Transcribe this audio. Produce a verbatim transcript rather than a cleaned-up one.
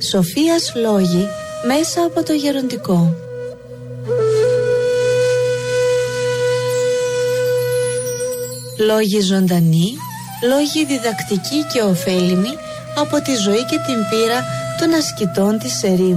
Σοφίας λόγοι μέσα από το γεροντικό. Λόγοι ζωντανοί, λόγοι διδακτικοί και ωφέλιμοι από τη ζωή και την πείρα των ασκητών της ερήμου.